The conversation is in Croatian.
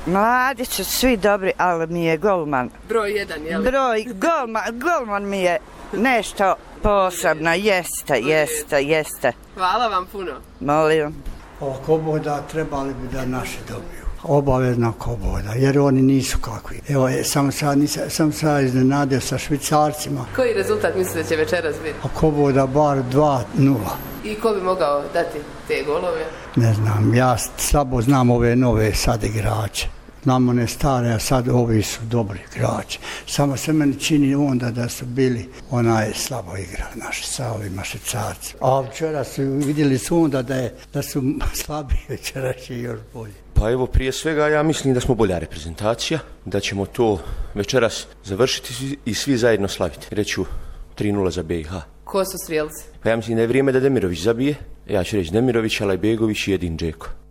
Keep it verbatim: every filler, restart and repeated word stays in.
Mladi su svi dobri, ali mi je golman. Broj jedan, jel? Broj, golman, golman mi je nešto posebno, jeste, jeste, jeste. Hvala vam puno. Molim. Ako boda, trebali bi da naši dobiju. Obavezno ako boda, jer oni nisu kakvi. Evo, sam sad, nisam, sam sad iznenadio sa Švicarcima. Koji rezultat mislite da će večeras biti? Ako boda bar dva nula. I ko bi mogao dati te golove? Ne znam, ja slabo znam ove nove sad igrače. Znam one stare, a sad ovi su dobri igrači. Samo se meni čini onda da su bili onaj slabo igra naši sa ovima Švicarci. A včera su vidjeli su onda da, je, da su slabi, večeras je još bolji. Pa evo, prije svega ja mislim da smo bolja reprezentacija, da ćemo to večeras završiti i svi zajedno slaviti. Reću tri nula za B i H. Ko su strijelci? Pa ja mislim da je vrijeme da Demirović zabije. Ja ću reći Demirović, Alajbegović i Edin Džeko.